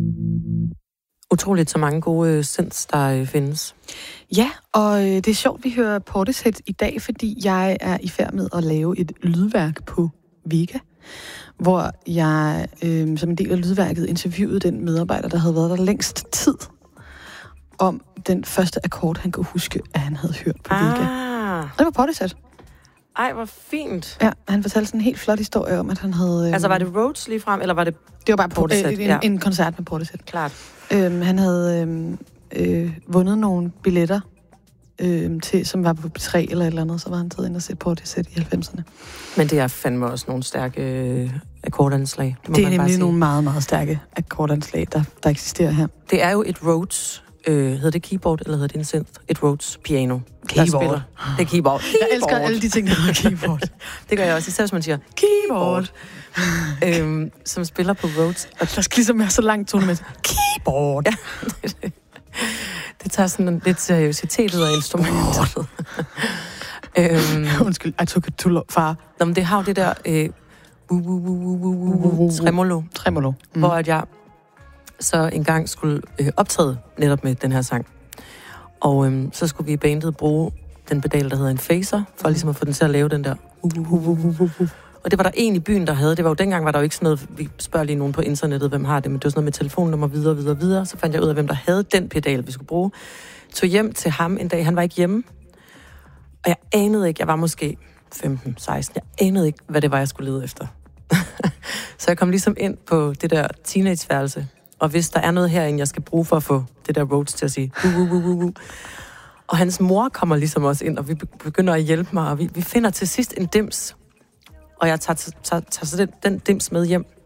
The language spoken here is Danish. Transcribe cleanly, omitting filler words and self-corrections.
Utroligt så mange gode synths, der findes. Ja, og det er sjovt, vi hører Portishead i dag, fordi jeg er i færd med at lave et lydværk på Vega, hvor jeg som en del af lydværket interviewede den medarbejder, der havde været der længst tid, om den første akkord, han kunne huske, at han havde hørt på Vega. Og det var Portishead. Ej, hvor fint. Ja, han fortalte sådan en helt flot historie om, at han havde... Altså, var det Rhodes lige frem, eller var det... Det var bare Portishead, en koncert med Portishead. Klart. Han havde vundet nogle billetter, til, som var på P3 eller et eller andet, så var han taget ind og set Portishead i 90'erne. Men det er fandme også nogle stærke akkordanslag. Det er nemlig nogle meget, meget stærke akkordanslag, der eksisterer her. Det er jo et Rhodes, hedder det keyboard, eller hedder det en synth? Et Rhodes piano. Keyboard. Det er keyboard. Jeg elsker alle de ting, der hedder keyboard. Det gør jeg også, især hvis man siger keyboard. Som spiller på Rhodes. Og der skal ligesom være så langt tone med keyboard. Ja, det tager sådan lidt seriøsitet ud af instrumentet. Undskyld, I took it too long, far. Nå, men det har jo det der tremolo. Hvor at jeg så engang skulle optræde netop med den her sang. Og så skulle vi i bandet bruge den pedal, der hedder en phaser, for ligesom at få den til at lave den der. Og det var der en i byen, der havde. Det var jo dengang, var der jo ikke sådan noget, vi spørger lige nogen på internettet, hvem har det, men det var sådan noget med telefonnummer videre. Så fandt jeg ud af, hvem der havde den pedal, vi skulle bruge. Tog hjem til ham en dag, han var ikke hjemme. Og jeg anede ikke, jeg var måske 15-16, jeg anede ikke, hvad det var, jeg skulle lede efter. Så jeg kom ligesom ind på det der teenageværelse, og hvis der er noget herinde, jeg skal bruge for at få det der Rhodes til at sige Og hans mor kommer ligesom også ind, og vi begynder at hjælpe mig, og vi finder til sidst en dims, og jeg tager så den dims med hjem.